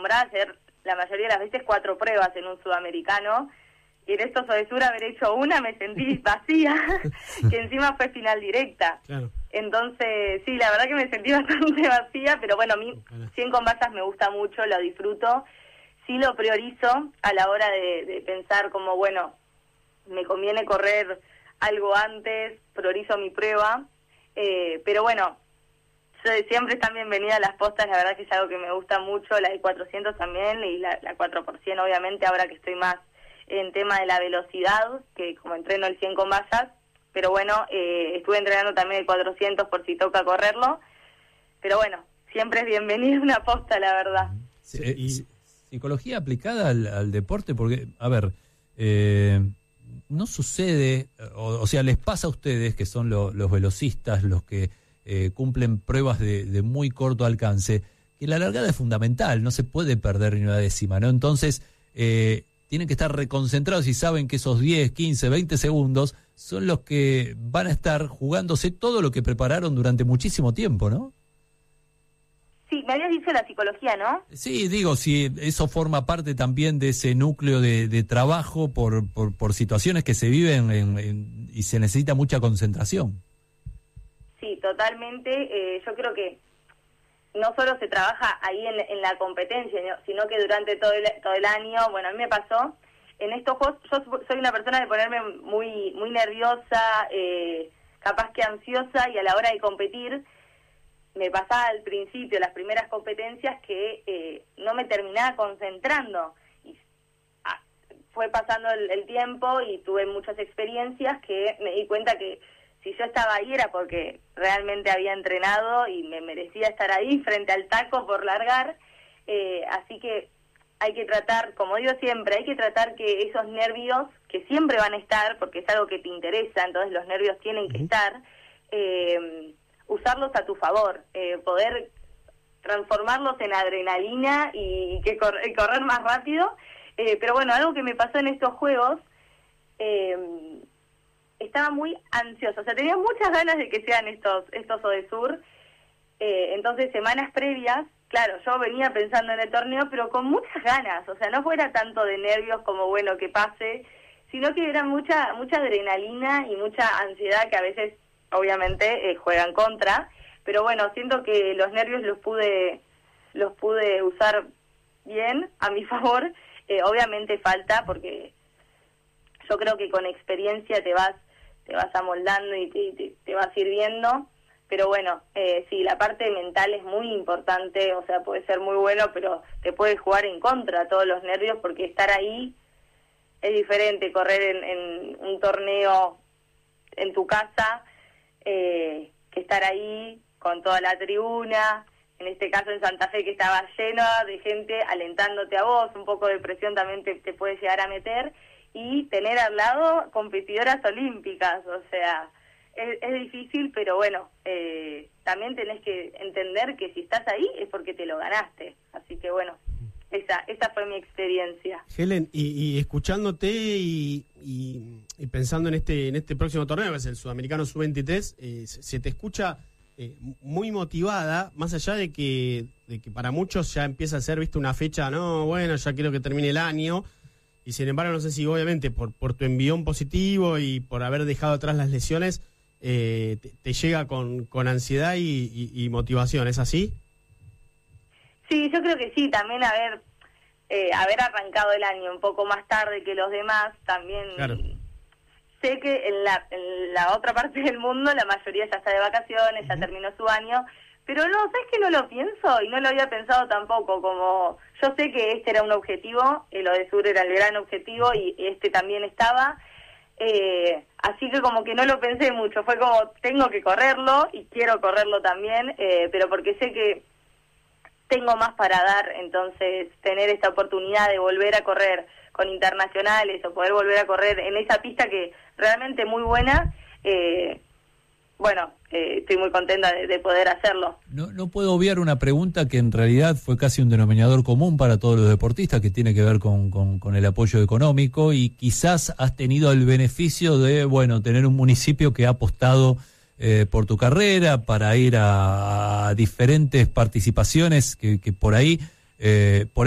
acostumbrada a hacer la mayoría de las veces 4 pruebas en un sudamericano, y en estos Odesur haber hecho una me sentí vacía, que encima fue final directa. Claro. Entonces, sí, la verdad que me sentí bastante vacía, pero bueno, a mí 100 con vallas me gusta mucho, lo disfruto. Sí lo priorizo a la hora de pensar como, bueno, me conviene correr algo antes, priorizo mi prueba, pero bueno, siempre están bienvenidas las postas, la verdad que es algo que me gusta mucho, la de 400 también, y la 4x100 obviamente, ahora que estoy más en tema de la velocidad, que como entreno el 100 con vallas, pero bueno, estuve entrenando también el 400 por si toca correrlo, pero bueno, siempre es bienvenida una posta, la verdad. Sí, psicología aplicada al deporte, porque, a ver, no sucede, o sea, les pasa a ustedes, que son los velocistas, los que cumplen pruebas de muy corto alcance, que la largada es fundamental, no se puede perder ni una décima, ¿no? Entonces, tienen que estar reconcentrados y saben que esos 10, 15, 20 segundos son los que van a estar jugándose todo lo que prepararon durante muchísimo tiempo, ¿no? Sí, me habías dicho la psicología, ¿no? Sí, digo, si eso forma parte también de ese núcleo de trabajo por situaciones que se viven y se necesita mucha concentración. Sí, totalmente. Yo creo que no solo se trabaja ahí en la competencia, sino que durante todo el año. Bueno, a mí me pasó, en estos juegos, yo soy una persona de ponerme muy muy nerviosa, capaz que ansiosa, y a la hora de competir, me pasaba al principio, las primeras competencias, que no me terminaba concentrando. Y fue pasando el tiempo y tuve muchas experiencias que me di cuenta que si yo estaba ahí era porque realmente había entrenado y me merecía estar ahí frente al taco por largar. Así que hay que tratar, como digo siempre, hay que tratar que esos nervios, que siempre van a estar, porque es algo que te interesa, entonces los nervios tienen que estar, usarlos a tu favor, poder transformarlos en adrenalina y correr más rápido. Pero bueno, algo que me pasó en estos juegos, estaba muy ansiosa, o sea, tenía muchas ganas de que sean estos Odesur, entonces semanas previas, claro, yo venía pensando en el torneo, pero con muchas ganas, o sea, no fuera tanto de nervios como, bueno, que pase, sino que era mucha adrenalina y mucha ansiedad que a veces obviamente juegan contra, pero bueno, siento que los nervios los pude usar bien a mi favor. Obviamente falta, porque yo creo que con experiencia te vas amoldando y te vas sirviendo, pero bueno, sí, la parte mental es muy importante, o sea, puede ser muy bueno, pero te puede jugar en contra todos los nervios, porque estar ahí es diferente, correr en un torneo en tu casa, que estar ahí con toda la tribuna, en este caso en Santa Fe, que estaba lleno de gente alentándote a vos, un poco de presión también te puede llegar a meter, y tener al lado competidoras olímpicas, o sea, es difícil, pero bueno, también tenés que entender que si estás ahí es porque te lo ganaste, así que bueno, esa fue mi experiencia. Helen, y escuchándote y pensando en este próximo torneo, que es el Sudamericano Sub-23, se te escucha muy motivada, más allá de que para muchos ya empieza a ser, viste, una fecha, no, bueno, ya quiero que termine el año, y sin embargo, no sé si obviamente por tu envión positivo y por haber dejado atrás las lesiones, te llega con ansiedad y motivación, ¿es así? Sí, yo creo que sí, también haber arrancado el año un poco más tarde que los demás, también. Claro. Sé que en la otra parte del mundo la mayoría ya está de vacaciones, ya terminó su año, pero no, ¿sabes que no lo pienso? Y no lo había pensado tampoco, como yo sé que este era un objetivo, el Odesur era el gran objetivo y este también estaba, así que como que no lo pensé mucho, fue como tengo que correrlo y quiero correrlo también, pero porque sé que tengo más para dar, entonces tener esta oportunidad de volver a correr con internacionales o poder volver a correr en esa pista que realmente muy buena, bueno, estoy muy contenta de poder hacerlo. No puedo obviar una pregunta que en realidad fue casi un denominador común para todos los deportistas, que tiene que ver con el apoyo económico, y quizás has tenido el beneficio de, bueno, tener un municipio que ha apostado por tu carrera para ir a diferentes participaciones que por ahí, por